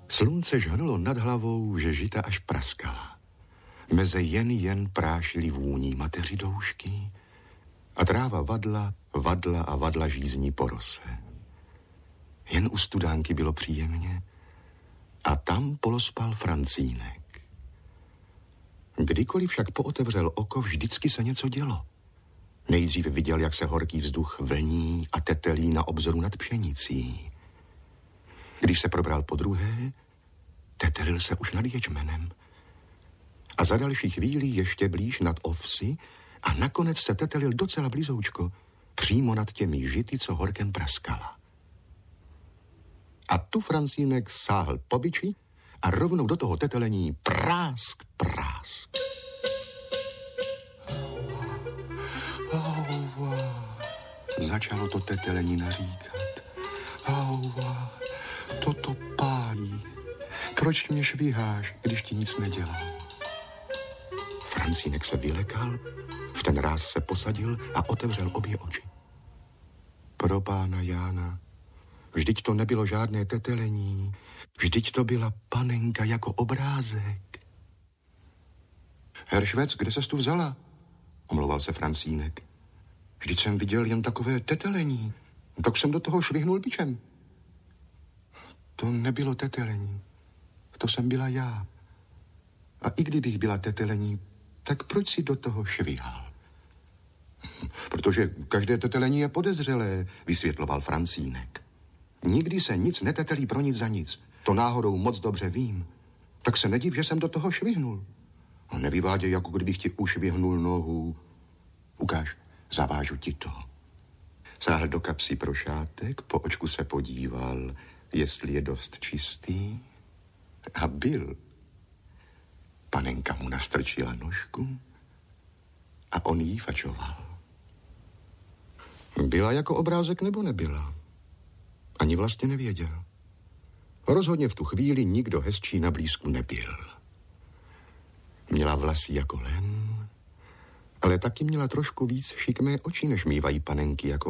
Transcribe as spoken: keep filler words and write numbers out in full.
Slunce žhnulo nad hlavou, že žita až praskala. Meze jen jen prášily vůní mateři doušky a tráva vadla, vadla a vadla žízní po rose. Jen u studánky bylo příjemně a tam polospal Francínek. Kdykoliv však pootevřel oko, vždycky se něco dělo. Nejdřív viděl, jak se horký vzduch vlní a tetelí na obzoru nad pšenicí. Když se probral po druhé, tetelil se už nad ječmenem. A za další chvíli ještě blíž nad ovsy a nakonec se tetelil docela blízoučko, přímo nad těmi žity, co horkem praskala. A tu Francínek sáhl po biči a rovnou do toho tetelení prásk, prásk. Auva. Začalo to tetelení naříkat. Auva, toto pálí. Proč mě šviháš, když ti nic nedělám? Francínek se vylekal, v ten ráz se posadil a otevřel obě oči. Pro pána Jána, vždyť to nebylo žádné tetelení, vždyť to byla panenka jako obrázek. Herr Švec, kde ses tu vzala? Omlouval se Francínek. Vždyť jsem viděl jen takové tetelení, tak jsem do toho švihnul bičem. To nebylo tetelení, to jsem byla já. A i kdybych byla tetelení, tak proč si do toho švihal? Protože každé tetelení je podezřelé, vysvětloval Francínek. Nikdy se nic netetelí pro nic za nic. To náhodou moc dobře vím. Tak se nediv, že jsem do toho švihnul. A nevyváděj, jako kdybych ti ušvihnul nohu. Ukáž, zavážu ti to. Sáhl do kapsy pro šátek, po očku se podíval, jestli je dost čistý. A byl. Panenka mu nastrčila nožku a on jí fačoval. Byla jako obrázek nebo nebyla? Ani vlastně nevěděl. Rozhodně v tu chvíli nikdo hezčí na blízku nebyl. Měla vlasy jako len, ale taky měla trošku víc šikmé oči, než mývají panenky jako